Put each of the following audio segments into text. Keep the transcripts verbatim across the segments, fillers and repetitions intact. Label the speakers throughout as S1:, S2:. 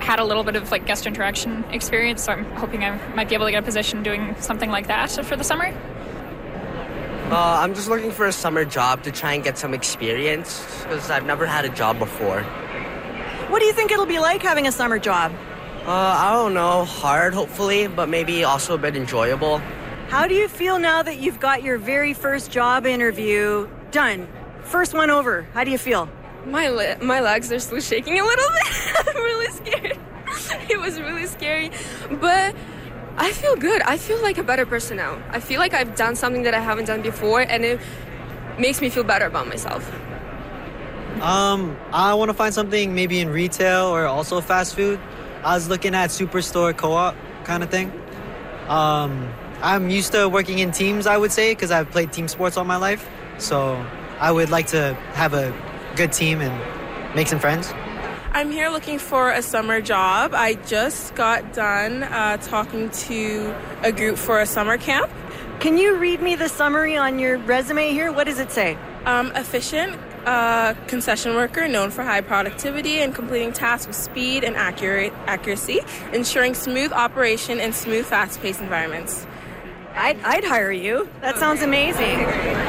S1: had a little bit of like guest interaction experience, so I'm hoping I might be able to get a position doing something like that for the summer.
S2: Uh, I'm just looking for a summer job to try and get some experience because I've never had a job before.
S3: What do you think it'll be like having a summer job?
S2: Uh, I don't know, hard hopefully, but maybe also a bit enjoyable.
S3: How do you feel now that you've got your very first job interview done? First one over. How do you feel?
S4: My le- my legs are still shaking a little bit. I'm really scared. It was really scary, but I feel good. I feel like a better person now. I feel like I've done something that I haven't done before, and it makes me feel better about myself.
S5: Um, I want to find something maybe in retail or also fast food. I was looking at Superstore Co-op kind of thing. Um, I'm used to working in teams, I would say, because I've played team sports all my life. So I would like to have a good team and make some friends.
S6: I'm here looking for a summer job. I just got done uh, talking to a group for a summer camp.
S3: Can you read me the summary on your resume here? What does it say?
S6: Um, efficient uh, concession worker known for high productivity and completing tasks with speed and accurate accuracy, ensuring smooth operation in smooth, fast-paced environments.
S3: I'd, I'd hire you. That sounds amazing.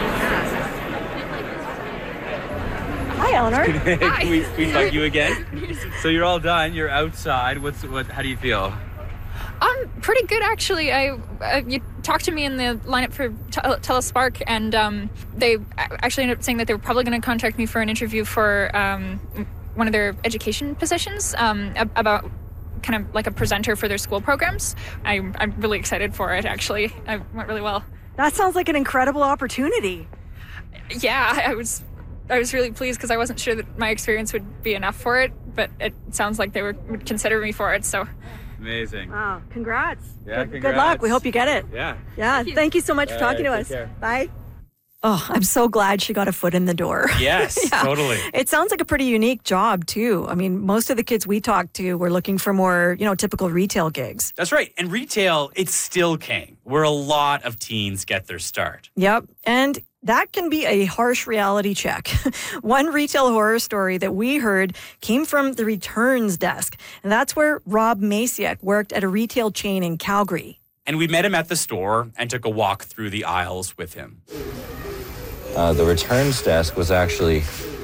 S3: Hi, Eleanor.
S7: Can we, we talk you again? So you're all done. You're outside. What's what? How do you feel?
S1: I'm pretty good, actually. I uh, you talked to me in the lineup for Tel- Telespark, and um, they actually ended up saying that they were probably going to contact me for an interview for um, one of their education positions um, about kind of like a presenter for their school programs. I, I'm really excited for it, actually. It went really well.
S3: That sounds like an incredible opportunity.
S1: Yeah, I was I was really pleased because I wasn't sure that my experience would be enough for it, but it sounds like they would, would consider me for it, so...
S7: Amazing.
S3: Wow, congrats.
S7: Yeah,
S3: good,
S7: congrats.
S3: good luck. We hope you get it.
S7: Yeah.
S3: Yeah, thank you, thank you so much for
S7: All
S3: talking
S7: right,
S3: to
S7: take
S3: us.
S7: care.
S3: Bye. Oh, I'm so glad she got a foot in the door.
S7: Yes,
S3: Yeah.
S7: totally.
S3: It sounds like a pretty unique job, too. I mean, most of the kids we talked to were looking for more, you know, typical retail gigs.
S8: That's right. And retail, it's still king, where a lot of teens get their start.
S3: Yep. And that can be a harsh reality check. One retail horror story that we heard came from the returns desk. And that's where Rob Masiak worked at a retail chain in Calgary.
S8: And we met him at the store and took a walk through the aisles with him.
S9: Uh, the returns desk was actually,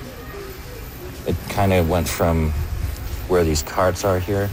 S9: it kind of went from where these carts are here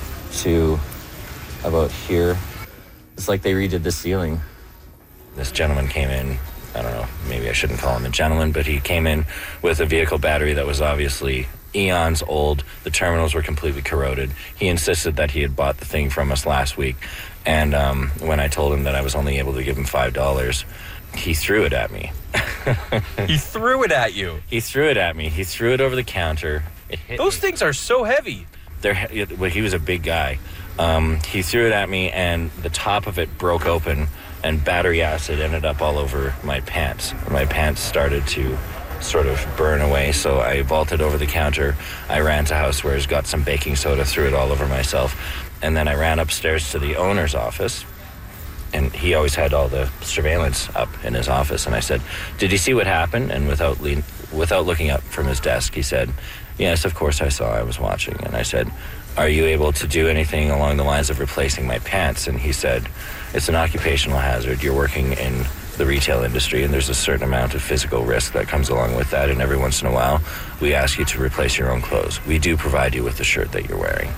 S9: to about here. It's like they redid the ceiling. This gentleman came in, I don't know, maybe I shouldn't call him a gentleman, but he came in with a vehicle battery that was obviously eons old. The terminals were completely corroded. He insisted that he had bought the thing from us last week. And um, when I told him that I was only able to give him five dollars, he threw it at me.
S7: He threw it at you.
S9: He threw it at me. He threw it over the counter. It hit
S7: Those
S9: me.
S7: things are so heavy.
S9: They're, well, he was a big guy. Um, he threw it at me, and the top of it broke open, and battery acid ended up all over my pants. My pants started to sort of burn away, so I vaulted over the counter. I ran to Housewares, got some baking soda, threw it all over myself, and then I ran upstairs to the owner's office. And he always had all the surveillance up in his office. And I said, "Did you see what happened?" And without lean, without looking up from his desk, he said, "Yes, of course I saw. I was watching." And I said, "Are you able to do anything along the lines of replacing my pants?" And he said, "It's an occupational hazard. You're working in the retail industry, and there's a certain amount of physical risk that comes along with that. And every once in a while, we ask you to replace your own clothes. We do provide you with the shirt that you're wearing."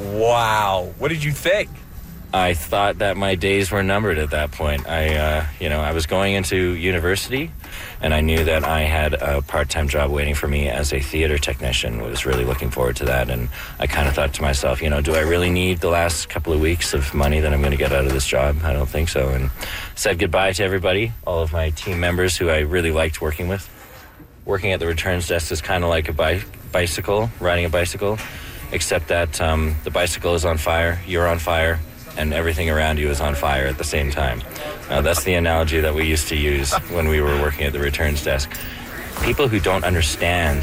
S7: Wow. What did you think?
S9: I thought that my days were numbered at that point. I, uh, you know, I was going into university, and I knew that I had a part-time job waiting for me as a theater technician. Was really looking forward to that, and I kind of thought to myself, you know, do I really need the last couple of weeks of money that I'm going to get out of this job? I don't think so. And said goodbye to everybody, all of my team members who I really liked working with. Working at the returns desk is kind of like a bi- bicycle, riding a bicycle, except that um, the bicycle is on fire, you're on fire, and everything around you is on fire at the same time. Uh, that's the analogy that we used to use when we were working at the returns desk. People who don't understand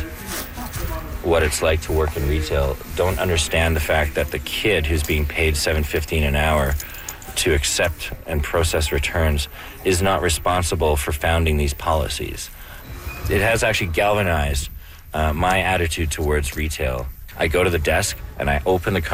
S9: what it's like to work in retail don't understand the fact that the kid who's being paid seven fifteen an hour to accept and process returns is not responsible for founding these policies. It has actually galvanized uh, my attitude towards retail. I go to the desk and I open the